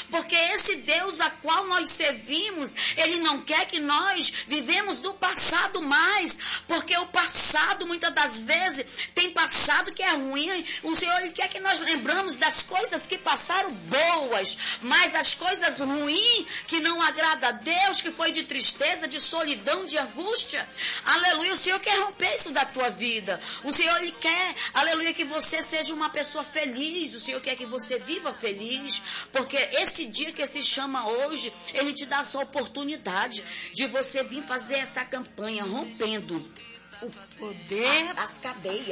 porque esse Deus a qual nós servimos, Ele não quer que nós vivemos do passado mais, porque o passado, muitas das vezes, tem passado que é ruim. O Senhor, Ele quer que nós lembramos das coisas que passaram boas, mas as coisas ruins, que não agrada a Deus, que foi de tristeza, de solidão, de angústia, aleluia, o Senhor quer romper isso da tua vida. O Senhor, Ele quer, aleluia, que você seja uma pessoa feliz. O Senhor quer que você viva feliz, porque esse dia que se chama hoje, Ele te dá essa oportunidade de você vir fazer essa campanha, rompendo o poder, as cadeias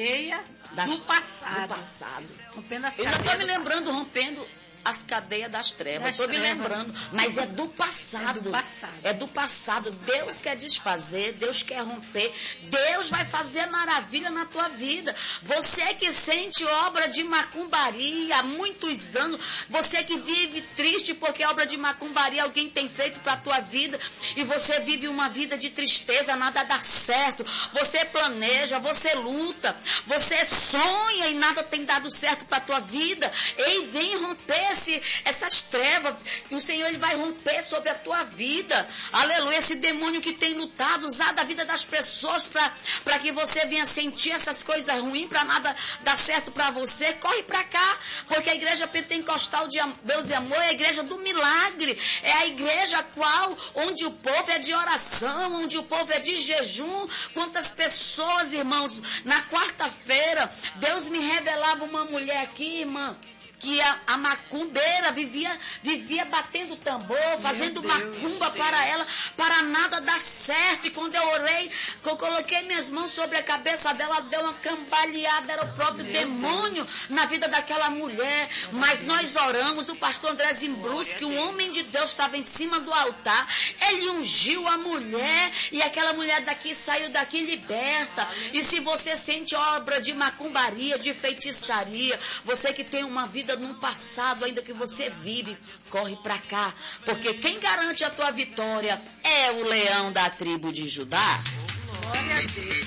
do passado. Rompendo as cadeias. Eu ainda estou me lembrando, rompendo as cadeias das trevas. Estou me lembrando, mas é do passado. É do passado. Deus quer desfazer, Deus quer romper, Deus vai fazer maravilha na tua vida. Você que sente obra de macumbaria há muitos anos, você que vive triste porque obra de macumbaria alguém tem feito para a tua vida, e você vive uma vida de tristeza, nada dá certo, você planeja, você luta, você sonha e nada tem dado certo para a tua vida. Ei, vem romper essas trevas, que o Senhor, Ele vai romper sobre a tua vida, aleluia. Esse demônio que tem lutado, usado a vida das pessoas para que você venha sentir essas coisas ruins, para nada dar certo para você, corre para cá, porque a igreja pentecostal de Deus e Amor é a igreja do milagre, é a igreja onde o povo é de oração, onde o povo é de jejum. Quantas pessoas, irmãos, na quarta-feira, Deus me revelava uma mulher aqui, irmã, que a macumbeira vivia batendo tambor, fazendo macumba para ela, para nada dar certo. E quando eu orei, que eu coloquei minhas mãos sobre a cabeça dela, deu uma cambaleada, era o próprio demônio na vida daquela mulher. Mas nós oramos, o pastor André Zimbruski, um homem de Deus, estava em cima do altar, ele ungiu a mulher, e aquela mulher daqui saiu daqui liberta. E se você sente obra de macumbaria, de feitiçaria, você que tem uma vida no passado ainda que você vive, corre para cá, porque quem garante a tua vitória é o leão da tribo de Judá. Glória a Deus.